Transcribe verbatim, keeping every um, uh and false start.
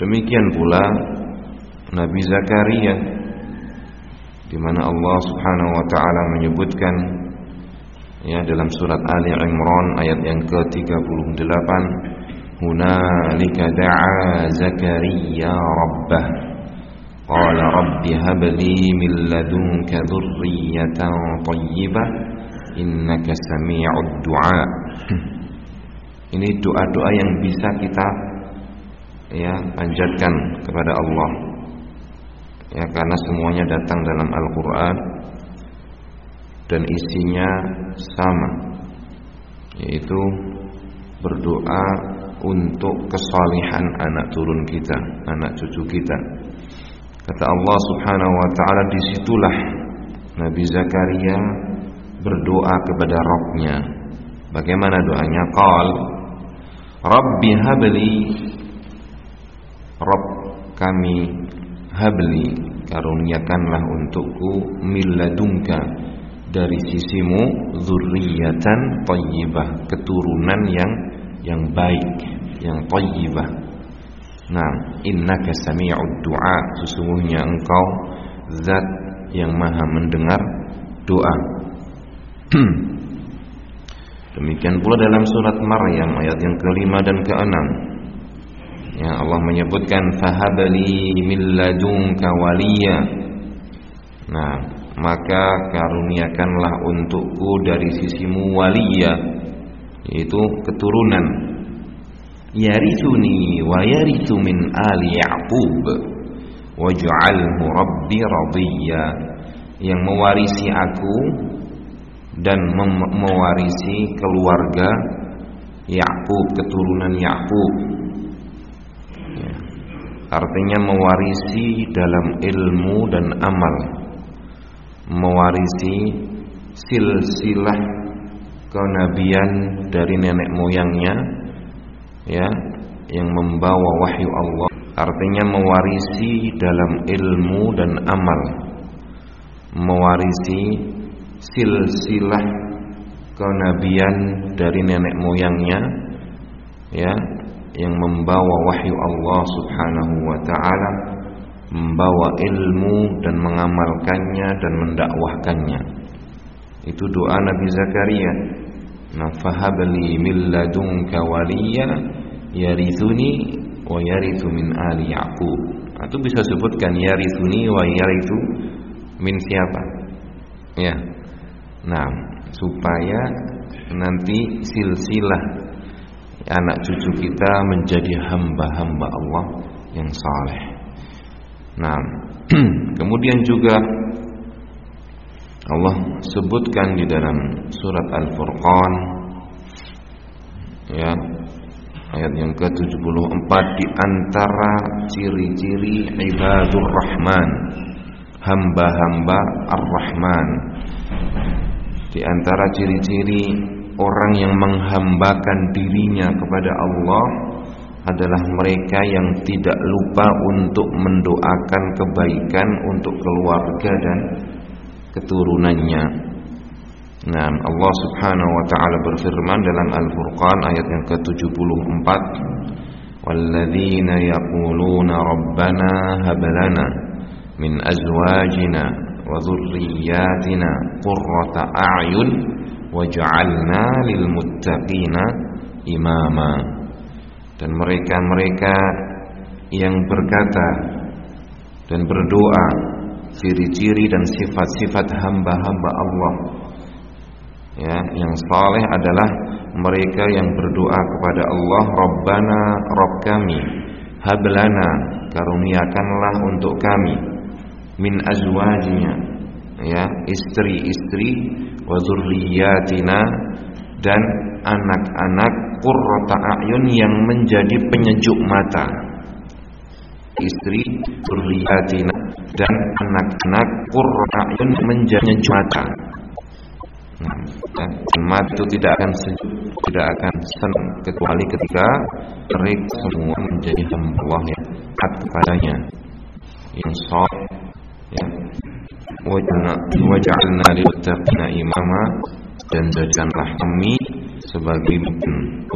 Demikian pula Nabi Zakaria, di mana Allah Subhanahu wa taala menyebutkan ya dalam surat Ali Imran ayat yang ke tiga puluh delapan, hunalika da'a Zakaria rabbah qala rabbi habli min ladunka dzurriyyatan thayyibah innaka sami'ud du'a. Ini doa-doa yang bisa kita ya panjatkan kepada Allah, ya karena semuanya datang dalam Al-Quran dan isinya sama, yaitu berdoa untuk kesalihan anak turun kita, anak cucu kita. Kata Allah Subhanahu wa ta'ala, disitulah Nabi Zakaria berdoa kepada Rabb-Nya. Bagaimana doanya? Qal Rabbi habli, Rabb kami, habli karuniakanlah untukku, min ladunka dari sisimu, dzurriyyatan thayyibah keturunan yang yang baik, yang thayyibah. Nah, innaka sami'ud du'a, sesungguhnya engkau zat yang maha mendengar doa. Demikian pula dalam surat Maryam ayat yang kelima dan keenam, ya Allah menyebutkan fahabli min ladunka waliya. Nah, maka karuniakanlah untukku dari sisimu waliya, yaitu keturunan, yarithuni wa yarithu min ali Ya'qub waj'alhu rabbi radiyya, yang mewarisi aku dan mem- mewarisi keluarga Ya'qub, keturunan Ya'qub. Ya. Artinya mewarisi dalam ilmu dan amal, mewarisi silsilah kenabian dari nenek moyangnya, ya, yang membawa wahyu Allah. Artinya mewarisi dalam ilmu dan amal, mewarisi silsilah kenabian dari nenek moyangnya, ya, yang membawa wahyu Allah Subhanahu wa ta'ala, membawa ilmu dan mengamalkannya dan mendakwahkannya. Itu doa Nabi Zakaria. Nah, fahabli min ladunka waliya yarithuni wa yarithu min ali Ya'qub. Itu bisa sebutkan yarithuni wa yarithu min siapa? Ya. Nah, supaya nanti silsilah anak cucu kita menjadi hamba-hamba Allah yang saleh. Nah, kemudian juga Allah sebutkan di dalam surat Al-Furqan, ya, ayat yang ke tujuh puluh empat, di antara ciri-ciri ibadur rahman, hamba-hamba ar-Rahman, di antara ciri-ciri orang yang menghambakan dirinya kepada Allah adalah mereka yang tidak lupa untuk mendoakan kebaikan untuk keluarga dan keturunannya. Nah, Allah Subhanahu wa ta'ala berfirman dalam Al-Furqan ayat yang ke tujuh puluh empat, walladzina yaquluna rabbana hab lana min azwajina wa dhurriyyatina qurrata a'yun waj'alna lil muttaqina imama. Dan mereka-mereka yang berkata dan berdoa, ciri-ciri dan sifat-sifat hamba-hamba Allah, ya, yang saleh adalah mereka yang berdoa kepada Allah, Rabbana, Rabb kami, hablana, karuniakanlah untuk kami, min azwajina, ya, istri-istri, wa dzurriyyatina, dan anak-anak, qurrata a'yun, yang menjadi penyejuk mata, istri, dzurriyyatina, dan anak-anak, qurrata a'yun, menjadi penyejuk mata. Dan mata itu tidak akan sejuk, tidak akan senang kecuali ketika mereka semua menjadi hamba Allah yang taat kepadanya, yang saleh, ya. Waj'alna lil muttaqina imama, dan jadikanlah kami sebagai